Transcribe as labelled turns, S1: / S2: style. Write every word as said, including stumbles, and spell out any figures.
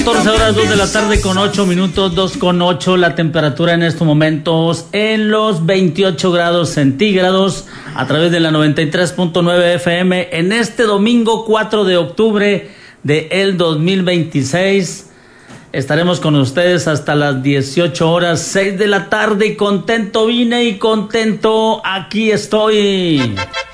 S1: catorce horas, dos de la tarde con ocho minutos, dos con ocho, la temperatura en estos momentos en los veintiocho grados centígrados a través de la noventa y tres punto nueve F M en este domingo cuatro de octubre de el dos mil veintiséis. Estaremos con ustedes hasta las dieciocho horas, seis de la tarde y contento vine y contento aquí estoy.